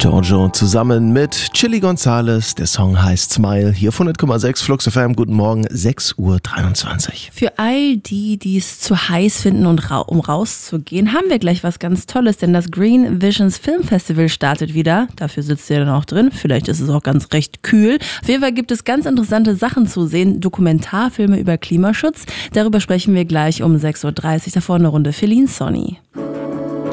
Giorgio zusammen mit Chili Gonzales. Der Song heißt Smile. Hier auf 100,6 Flux FM. Guten Morgen, 6:23 Uhr. Für all die es zu heiß finden und um rauszugehen, haben wir gleich was ganz Tolles, denn das Green Visions Film Festival startet wieder. Dafür sitzt ihr dann auch drin. Vielleicht ist es auch ganz recht kühl. Auf jeden Fall gibt es ganz interessante Sachen zu sehen. Dokumentarfilme über Klimaschutz. Darüber sprechen wir gleich um 6:30 Uhr. Davor eine Runde Feline Sonny.